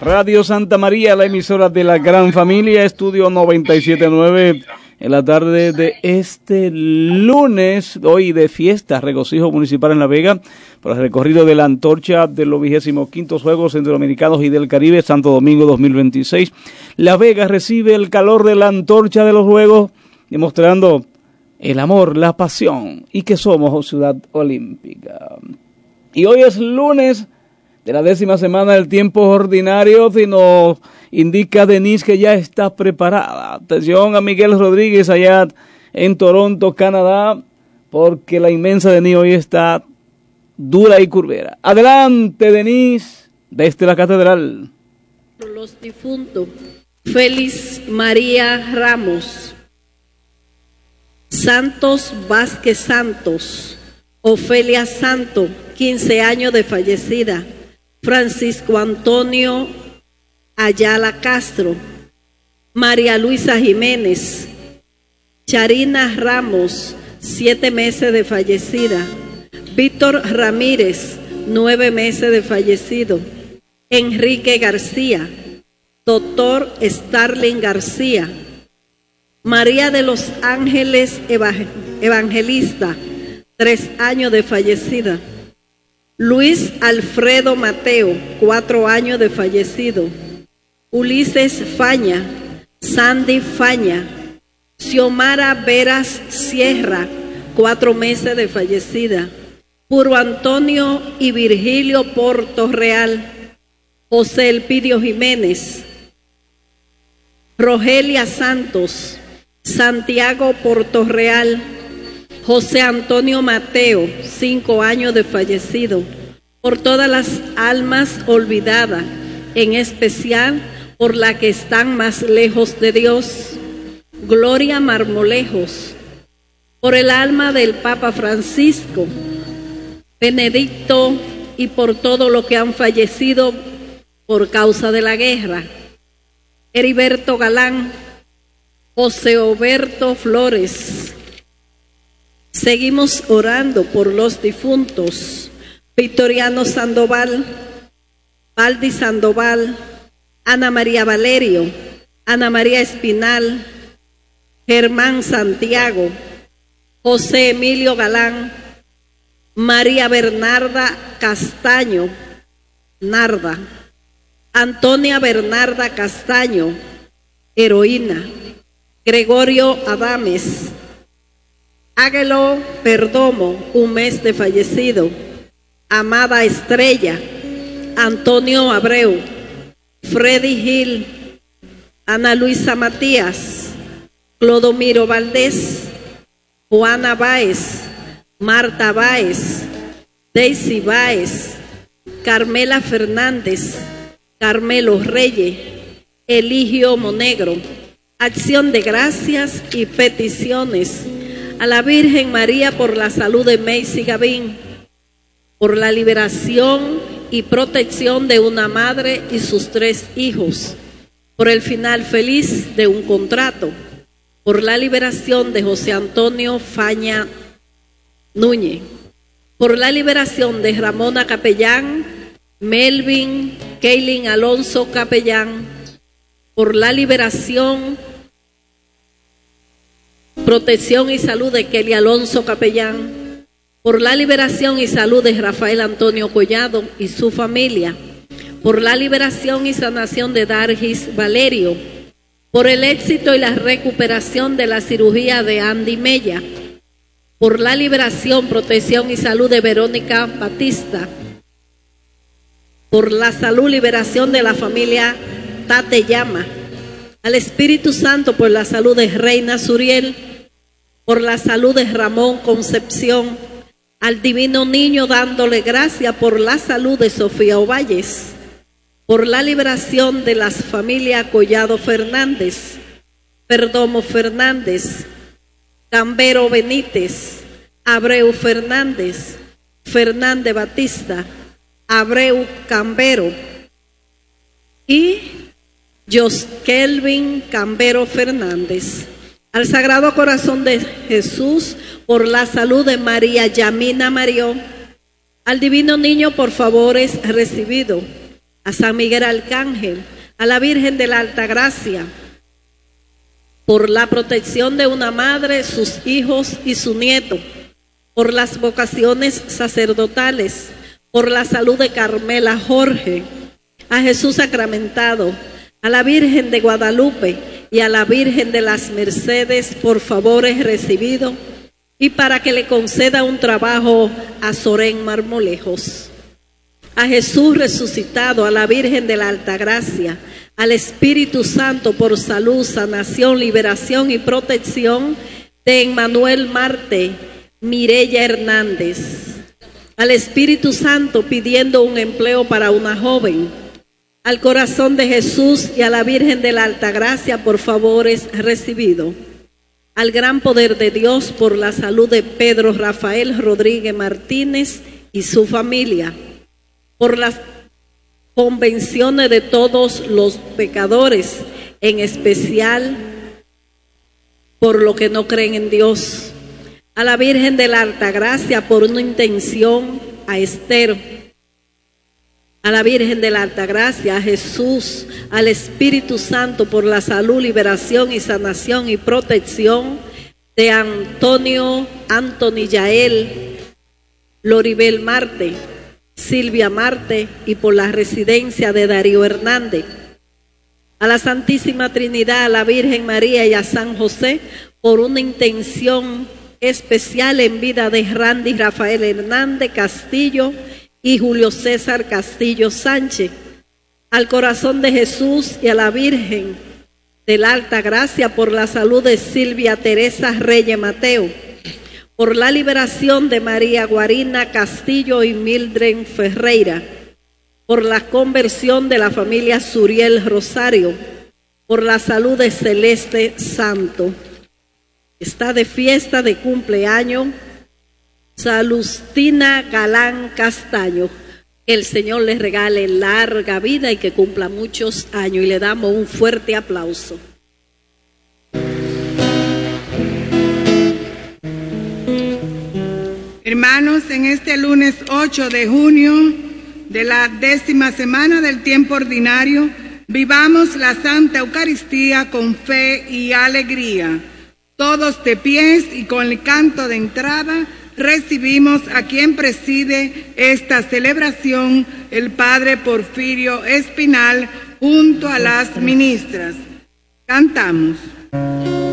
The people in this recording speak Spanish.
Radio Santa María, la emisora de la gran familia, estudio 97.9 en la tarde de este lunes, hoy de fiesta, regocijo municipal en La Vega, por el recorrido de la antorcha de los 25º Juegos Centroamericanos y del Caribe, Santo Domingo 2026. La Vega recibe el calor de la antorcha de los Juegos, demostrando el amor, la pasión y que somos ciudad olímpica. Y hoy es lunes de la 10ª semana del tiempo ordinario, y nos indica Denise que ya está preparada. Atención a Miguel Rodríguez allá en Toronto, Canadá, porque la inmensa Denise hoy está dura y curvera. Adelante, Denise, desde la catedral. Los difuntos: Félix María Ramos, Santos Vázquez Santos, Ofelia Santo, 15 años de fallecida. Francisco Antonio Ayala Castro, María Luisa Jiménez, Charina Ramos, 7 meses de fallecida. Víctor Ramírez, 9 meses de fallecido. Enrique García, doctor Starling García, María de los Ángeles Evangelista, 3 años de fallecida. Luis Alfredo Mateo, 4 años de fallecido. Ulises Faña, Sandy Faña, Xiomara Veras Sierra, 4 meses de fallecida. Puro Antonio y Virgilio Porto Real, José Elpidio Jiménez, Rogelia Santos, Santiago Porto Real, José Antonio Mateo, 5 años de fallecido. Por todas las almas olvidadas, en especial por las que están más lejos de Dios. Gloria Marmolejos. Por el alma del Papa Francisco, Benedicto, y por todo lo que han fallecido por causa de la guerra. Heriberto Galán, José Oberto Flores. Seguimos orando por los difuntos: Victoriano Sandoval, Valdi Sandoval, Ana María Valerio, Ana María Espinal, Germán Santiago, José Emilio Galán, María Bernarda Castaño, Narda, Antonia Bernarda Castaño, heroína. Gregorio Adames, Águelo Perdomo, 1 mes de fallecido. Amada Estrella, Antonio Abreu, Freddy Gil, Ana Luisa Matías, Clodomiro Valdés, Juana Báez, Marta Báez, Daisy Báez, Carmela Fernández, Carmelo Reyes, Eligio Monegro. Acción de gracias y peticiones a la Virgen María por la salud de Macy Gavín, por la liberación y protección de una madre y sus 3 hijos, por el final feliz de un contrato, por la liberación de José Antonio Faña Núñez, por la liberación de Ramona Capellán, Melvin Keilin Alonso Capellán, por la liberación, protección y salud de Kelly Alonso Capellán, por la liberación y salud de Rafael Antonio Collado y su familia, por la liberación y sanación de Dargis Valerio, por el éxito y la recuperación de la cirugía de Andy Mella, por la liberación, protección y salud de Verónica Batista, por la salud, liberación de la familia Tate Llama, al Espíritu Santo por la salud de Reina Suriel, por la salud de Ramón Concepción, al Divino Niño dándole gracias por la salud de Sofía Ovalles, por la liberación de las familias Collado Fernández, Perdomo Fernández, Cambero Benítez, Abreu Fernández, Fernández Batista, Abreu Cambero y Joskelvin Cambero Fernández. Al Sagrado Corazón de Jesús por la salud de María Yamina Marió, al Divino Niño por favores recibidos, a San Miguel Arcángel, a la Virgen de la Altagracia, por la protección de una madre, sus hijos y su nieto, por las vocaciones sacerdotales, por la salud de Carmela Jorge, a Jesús sacramentado, a la Virgen de Guadalupe y a la Virgen de las Mercedes por favores recibidos, y para que le conceda un trabajo a Sorén Marmolejos. A Jesús resucitado, a la Virgen de la Altagracia, al Espíritu Santo por salud, sanación, liberación y protección de Emmanuel Marte, Mireya Hernández. Al Espíritu Santo pidiendo un empleo para una joven. Al corazón de Jesús y a la Virgen de la Altagracia por favores recibidos. Al gran poder de Dios por la salud de Pedro Rafael Rodríguez Martínez y su familia. Por las convenciones de todos los pecadores, en especial por los que no creen en Dios. A la Virgen de la Altagracia por una intención, a Esther. A la Virgen de la Altagracia, a Jesús, al Espíritu Santo por la salud, liberación y sanación y protección de Anthony Yael, Loribel Marte, Silvia Marte y por la residencia de Darío Hernández. A la Santísima Trinidad, a la Virgen María y a San José por una intención especial en vida de Randy Rafael Hernández Castillo y Julio César Castillo Sánchez. Al corazón de Jesús y a la Virgen de la Altagracia por la salud de Silvia Teresa Reyes Mateo, por la liberación de María Guarina Castillo y Mildred Ferreira, por la conversión de la familia Suriel Rosario, por la salud de Celeste Santo. Está de fiesta de cumpleaños Salustina Galán Castaño. Que el Señor les regale larga vida y que cumpla muchos años, y le damos un fuerte aplauso. Hermanos, en este lunes 8 de junio de la 10ª semana del tiempo ordinario, vivamos la Santa Eucaristía con fe y alegría. Todos de pies y con el canto de entrada recibimos a quien preside esta celebración, el Padre Porfirio Espinal, junto a las ministras. Cantamos.